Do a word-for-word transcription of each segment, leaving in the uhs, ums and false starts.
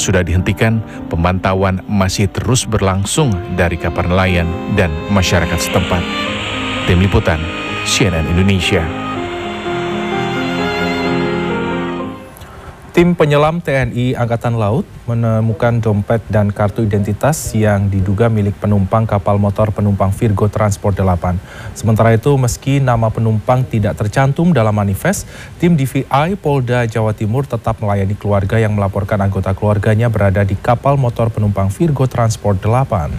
sudah dihentikan, pemantauan masih terus berlangsung dari kapal nelayan dan masyarakat setempat. Tim Liputan C N N Indonesia. Tim penyelam T N I Angkatan Laut menemukan dompet dan kartu identitas yang diduga milik penumpang kapal motor penumpang Virgo Transport delapan. Sementara itu, meski nama penumpang tidak tercantum dalam manifest, tim D V I Polda Jawa Timur tetap melayani keluarga yang melaporkan anggota keluarganya berada di kapal motor penumpang Virgo Transport delapan.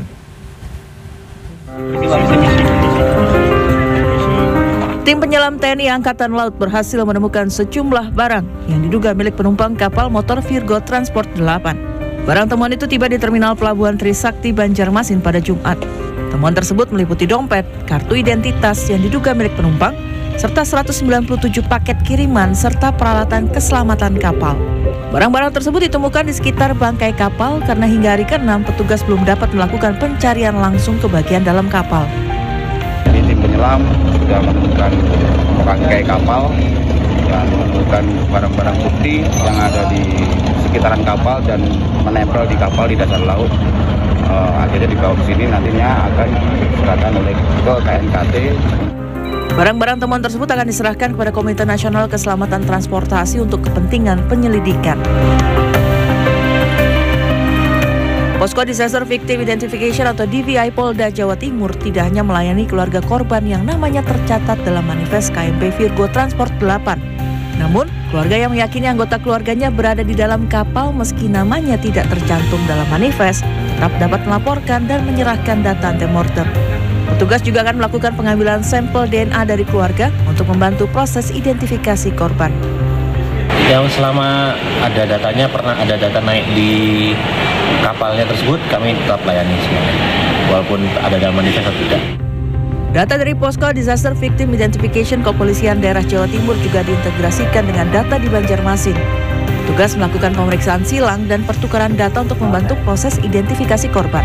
Tim penyelam T N I Angkatan Laut berhasil menemukan sejumlah barang yang diduga milik penumpang kapal motor Virgo Transport delapan. Barang temuan itu tiba di Terminal Pelabuhan Trisakti, Banjarmasin pada Jumat. Temuan tersebut meliputi dompet, kartu identitas yang diduga milik penumpang, serta seratus sembilan puluh tujuh paket kiriman serta peralatan keselamatan kapal. Barang-barang tersebut ditemukan di sekitar bangkai kapal karena hingga hari keenam petugas belum dapat melakukan pencarian langsung ke bagian dalam kapal. Tim penyelam sudah menemukan bangkai kapal dan menemukan barang-barang bukti yang ada di sekitaran kapal dan menempel di kapal di dasar laut. Uh, akhirnya dibawa ke sini, nantinya akan diserahkan oleh ke K N K T. Barang-barang temuan tersebut akan diserahkan kepada Komite Nasional Keselamatan Transportasi untuk kepentingan penyelidikan. Posko Disaster Victim Identification atau D V I Polda Jawa Timur tidak hanya melayani keluarga korban yang namanya tercatat dalam manifest K M P Virgo Transport delapan. Namun, keluarga yang meyakini anggota keluarganya berada di dalam kapal meski namanya tidak tercantum dalam manifest, tetap dapat melaporkan dan menyerahkan data antemortem. Petugas juga akan melakukan pengambilan sampel D N A dari keluarga untuk membantu proses identifikasi korban. Yang selama ada datanya, pernah ada data naik di kapalnya tersebut, kami tetap layani semuanya, walaupun ada dalam manifest atau tidak. Data dari Posko Disaster Victim Identification Kepolisian Daerah Jawa Timur juga diintegrasikan dengan data di Banjarmasin. Petugas melakukan pemeriksaan silang dan pertukaran data untuk membantu proses identifikasi korban.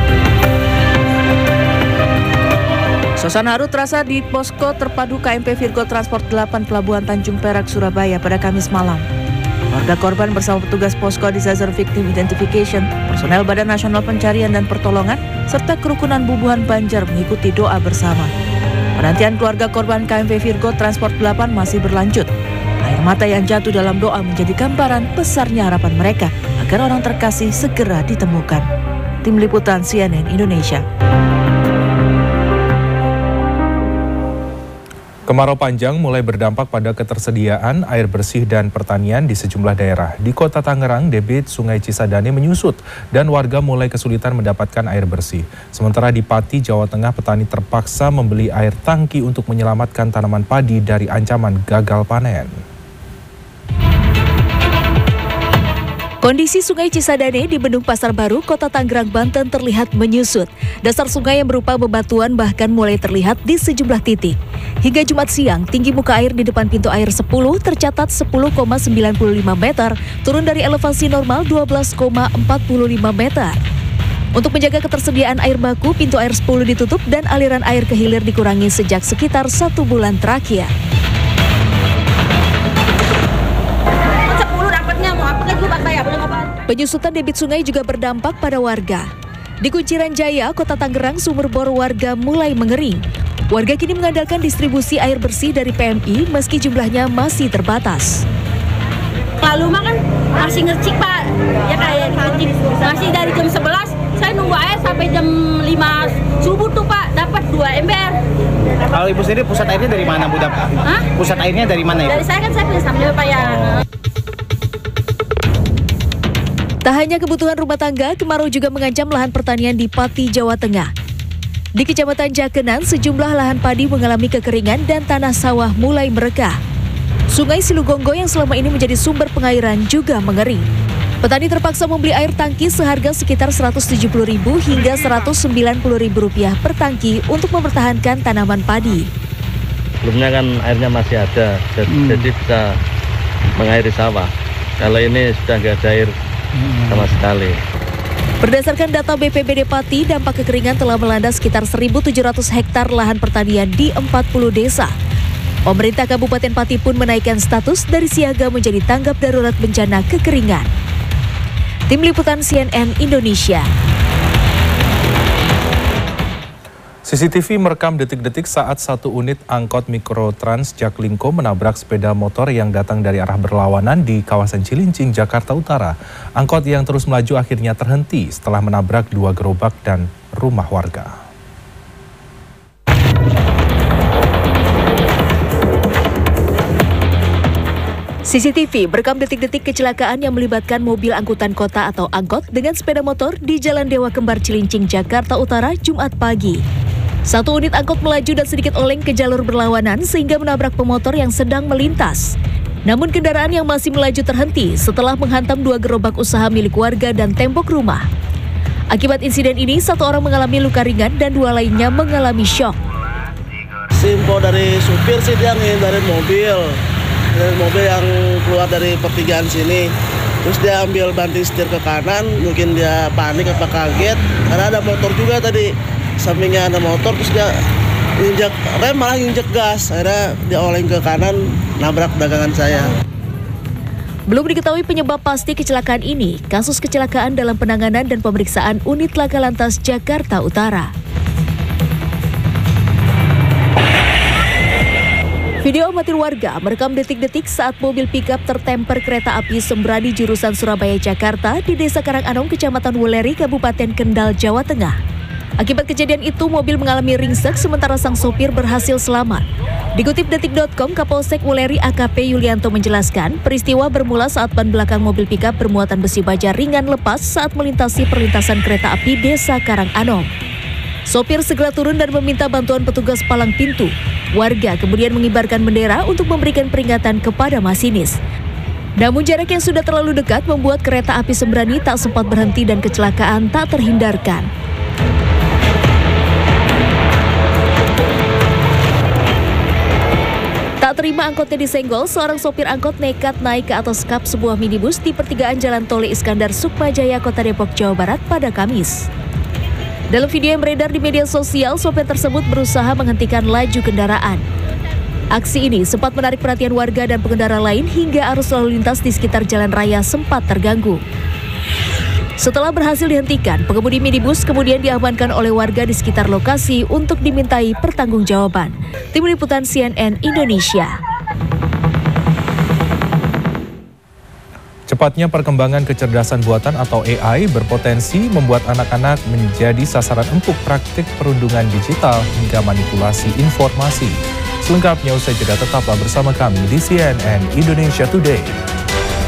Suasana haru terasa di Posko Terpadu K M P Virgo Transport delapan Pelabuhan Tanjung Perak, Surabaya pada Kamis malam. Keluarga korban bersama petugas Posko Disaster Victim Identification, personel Badan Nasional Pencarian dan Pertolongan, serta kerukunan Bubuhan Banjar mengikuti doa bersama. Penantian keluarga korban K M P Virgo Transport delapan masih berlanjut. Air mata yang jatuh dalam doa menjadi gambaran besarnya harapan mereka agar orang terkasih segera ditemukan. Tim Liputan C N N Indonesia. Kemarau panjang mulai berdampak pada ketersediaan air bersih dan pertanian di sejumlah daerah. Di Kota Tangerang, debit Sungai Cisadane menyusut dan warga mulai kesulitan mendapatkan air bersih. Sementara di Pati, Jawa Tengah, petani terpaksa membeli air tangki untuk menyelamatkan tanaman padi dari ancaman gagal panen. Kondisi Sungai Cisadane di Bendung Pasar Baru, Kota Tangerang, Banten terlihat menyusut. Dasar sungai yang berupa bebatuan bahkan mulai terlihat di sejumlah titik. Hingga Jumat siang, tinggi muka air di depan pintu air sepuluh tercatat sepuluh koma sembilan lima meter, turun dari elevasi normal dua belas koma empat lima meter. Untuk menjaga ketersediaan air baku, pintu air sepuluh ditutup dan aliran air ke hilir dikurangi sejak sekitar satu bulan terakhir. Penyusutan debit sungai juga berdampak pada warga. Di Kunciran Jaya, Kota Tangerang, sumur bor warga mulai mengering. Warga kini mengandalkan distribusi air bersih dari P M I meski jumlahnya masih terbatas. Lalu mah kan masih ngercik Pak, ya kayak ngercik. Masih dari jam sebelas, saya nunggu air sampai jam lima subuh tuh Pak, dapat dua ember. Kalau Ibu sendiri pusat airnya dari mana Bu? Hah? Pusat airnya dari mana Ibu? Dari saya kan saya punya sambil Pak ya. Tak hanya kebutuhan rumah tangga, kemarau juga mengancam lahan pertanian di Pati, Jawa Tengah. Di Kecamatan Jakenan, sejumlah lahan padi mengalami kekeringan dan tanah sawah mulai merekah. Sungai Silugonggo yang selama ini menjadi sumber pengairan juga mengering. Petani terpaksa membeli air tangki seharga sekitar seratus tujuh puluh ribu rupiah hingga seratus sembilan puluh ribu rupiah per tangki untuk mempertahankan tanaman padi. Sebelumnya kan airnya masih ada, jadi, hmm. jadi bisa mengairi sawah. Kalau ini sudah nggak ada air sama sekali. Berdasarkan data B P B D Pati, dampak kekeringan telah melanda sekitar seribu tujuh ratus hektar lahan pertanian di empat puluh desa. Pemerintah Kabupaten Pati pun menaikkan status dari siaga menjadi tanggap darurat bencana kekeringan. Tim Liputan C N N Indonesia. C C T V merekam detik-detik saat satu unit angkot Mikrotrans Jaklingko menabrak sepeda motor yang datang dari arah berlawanan di kawasan Cilincing, Jakarta Utara. Angkot yang terus melaju akhirnya terhenti setelah menabrak dua gerobak dan rumah warga. C C T V merekam detik-detik kecelakaan yang melibatkan mobil angkutan kota atau angkot dengan sepeda motor di Jalan Dewa Kembar Cilincing, Jakarta Utara, Jumat pagi. Satu unit angkot melaju dan sedikit oleng ke jalur berlawanan sehingga menabrak pemotor yang sedang melintas. Namun kendaraan yang masih melaju terhenti setelah menghantam dua gerobak usaha milik warga dan tembok rumah. Akibat insiden ini, satu orang mengalami luka ringan dan dua lainnya mengalami syok. Info dari supir sih dia ngindarin mobil. Dari mobil yang keluar dari pertigaan sini, terus dia ambil banting setir ke kanan, mungkin dia panik apa kaget karena ada motor juga tadi, sampingnya ada motor, terus dia injak rem malah injak gas, akhirnya dia oleng ke kanan, nabrak dagangan saya. Belum diketahui penyebab pasti kecelakaan ini. Kasus kecelakaan dalam penanganan dan pemeriksaan Unit Laka Lantas Jakarta Utara. Video amatir warga merekam detik-detik saat mobil pickup tertemper kereta api Sembrani jurusan Surabaya Jakarta di Desa Karanganom, Kecamatan Wuleri, Kabupaten Kendal, Jawa Tengah. Akibat kejadian itu, mobil mengalami ringsek sementara sang sopir berhasil selamat. Dikutip detik titik com, Kapolsek Wuleri A K P Yulianto menjelaskan, peristiwa bermula saat ban belakang mobil pickup bermuatan besi baja ringan lepas saat melintasi perlintasan kereta api Desa Karanganom. Sopir segera turun dan meminta bantuan petugas palang pintu. Warga kemudian mengibarkan bendera untuk memberikan peringatan kepada masinis. Namun jarak yang sudah terlalu dekat membuat kereta api Sembrani tak sempat berhenti dan kecelakaan tak terhindarkan. Tak terima angkotnya disenggol, seorang sopir angkot nekat naik ke atas kap sebuah minibus di pertigaan Jalan Tole Iskandar Sukmajaya, Kota Depok, Jawa Barat pada Kamis. Dalam video yang beredar di media sosial, sopir tersebut berusaha menghentikan laju kendaraan. Aksi ini sempat menarik perhatian warga dan pengendara lain hingga arus lalu lintas di sekitar jalan raya sempat terganggu. Setelah berhasil dihentikan, pengemudi minibus kemudian diamankan oleh warga di sekitar lokasi untuk dimintai pertanggungjawaban. Tim Liputan C N N Indonesia. Cepatnya perkembangan kecerdasan buatan atau A I berpotensi membuat anak-anak menjadi sasaran empuk praktik perundungan digital hingga manipulasi informasi. Selengkapnya usai jeda, tetaplah bersama kami di C N N Indonesia Today.